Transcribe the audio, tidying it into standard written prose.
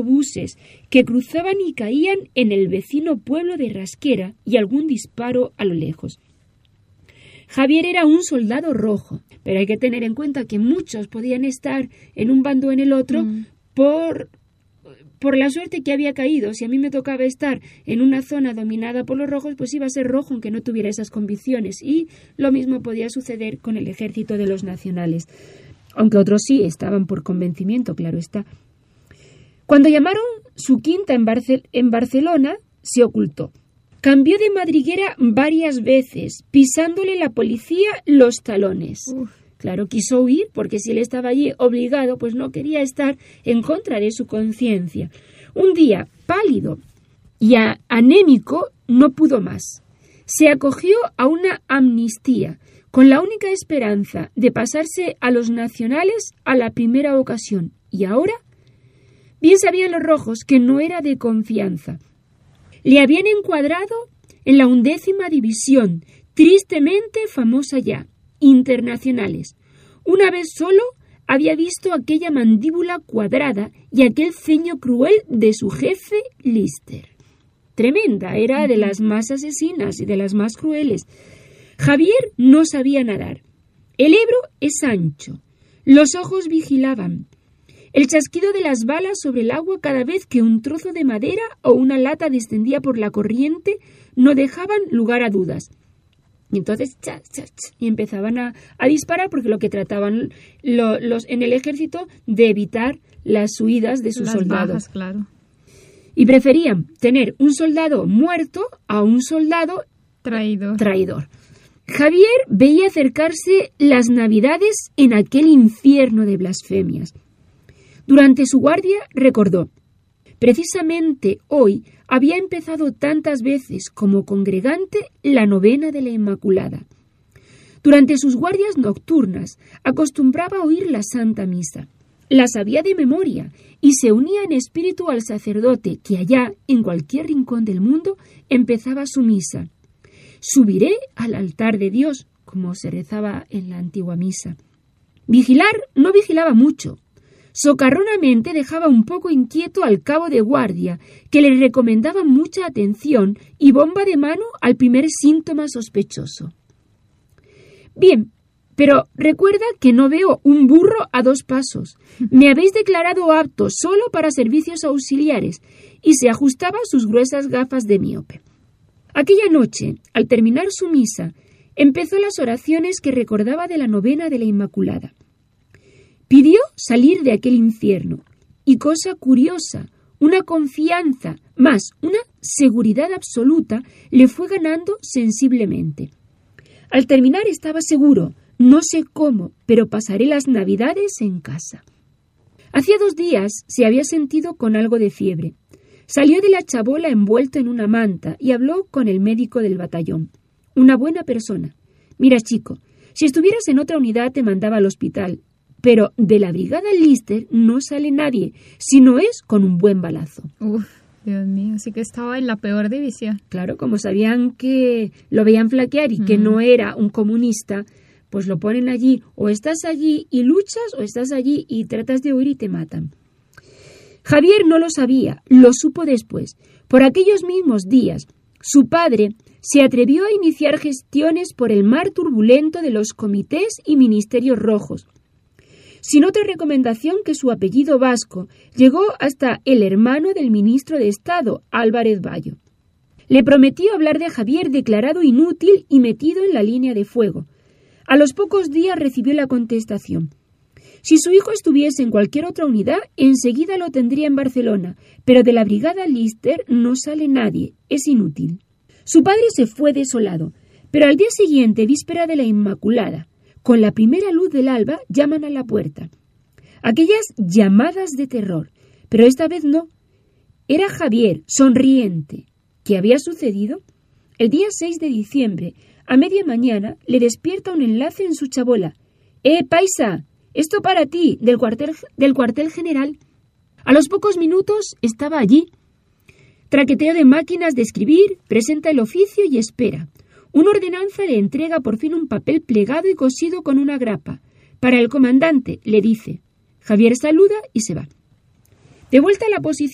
obuses que cruzaban y caían en el vecino pueblo de Rasquera y algún disparo a lo lejos. Javier era un soldado rojo, pero hay que tener en cuenta que muchos podían estar en un bando o en el otro por la suerte que había caído. Si a mí me tocaba estar en una zona dominada por los rojos, pues iba a ser rojo aunque no tuviera esas convicciones. Y lo mismo podía suceder con el ejército de los nacionales. Aunque otros sí estaban por convencimiento, claro está. Cuando llamaron su quinta en Barcelona, se ocultó. Cambió de madriguera varias veces, pisándole la policía los talones. Claro, quiso huir, porque si él estaba allí obligado, pues no quería estar en contra de su conciencia. Un día, pálido y anémico, no pudo más. Se acogió a una amnistía, con la única esperanza de pasarse a los nacionales a la primera ocasión. Y ahora, bien sabían los rojos que no era de confianza. Le habían encuadrado en la 11ª división, tristemente famosa ya, internacionales. Una vez solo había visto aquella mandíbula cuadrada y aquel ceño cruel de su jefe Lister. Tremenda, era de las más asesinas y de las más crueles. Javier no sabía nadar. El Ebro es ancho. Los ojos vigilaban. El chasquido de las balas sobre el agua cada vez que un trozo de madera o una lata descendía por la corriente no dejaban lugar a dudas. Y entonces y empezaban a disparar porque lo que trataban los en el ejército de evitar las huidas de sus soldados. Bajas, claro. Y preferían tener un soldado muerto a un soldado traidor. Javier veía acercarse las Navidades en aquel infierno de blasfemias. Durante su guardia recordó: precisamente hoy había empezado tantas veces como congregante la novena de la Inmaculada. Durante sus guardias nocturnas acostumbraba a oír la Santa Misa. La sabía de memoria y se unía en espíritu al sacerdote que allá, en cualquier rincón del mundo, empezaba su misa. Subiré al altar de Dios, como se rezaba en la antigua misa. Vigilar no vigilaba mucho. Socarronamente dejaba un poco inquieto al cabo de guardia, que le recomendaba mucha atención y bomba de mano al primer síntoma sospechoso. Bien, pero recuerda que no veo un burro a 2 pasos. Me habéis declarado apto solo para servicios auxiliares, y se ajustaba sus gruesas gafas de miope. Aquella noche, al terminar su misa, empezó las oraciones que recordaba de la novena de la Inmaculada. Pidió salir de aquel infierno, y cosa curiosa, una confianza, más una seguridad absoluta, le fue ganando sensiblemente. Al terminar estaba seguro, no sé cómo, pero pasaré las Navidades en casa. Hacía 2 días se había sentido con algo de fiebre. Salió de la chabola envuelto en una manta y habló con el médico del batallón. Una buena persona. Mira, chico, si estuvieras en otra unidad te mandaba al hospital, pero de la brigada Lister no sale nadie, si no es con un buen balazo. Dios mío, sí que estaba en la peor división. Claro, como sabían que lo veían flaquear y que no era un comunista, pues lo ponen allí, o estás allí y luchas, o estás allí y tratas de huir y te matan. Javier no lo sabía, lo supo después. Por aquellos mismos días, su padre se atrevió a iniciar gestiones por el mar turbulento de los comités y ministerios rojos, sin otra recomendación que su apellido vasco llegó hasta el hermano del ministro de Estado, Álvarez Bayo. Le prometió hablar de Javier declarado inútil y metido en la línea de fuego. A los pocos días recibió la contestación: si su hijo estuviese en cualquier otra unidad, enseguida lo tendría en Barcelona, pero de la brigada Lister no sale nadie, es inútil. Su padre se fue desolado, pero al día siguiente, víspera de la Inmaculada, con la primera luz del alba, llaman a la puerta. Aquellas llamadas de terror, pero esta vez no. Era Javier, sonriente. ¿Qué había sucedido? El día 6 de diciembre, a media mañana, le despierta un enlace en su chabola. Paisa! Esto para ti, del cuartel general. A los pocos minutos estaba allí. Traqueteo de máquinas de escribir, presenta el oficio y espera. Una ordenanza le entrega por fin un papel plegado y cosido con una grapa. Para el comandante, le dice. Javier saluda y se va. De vuelta a la posición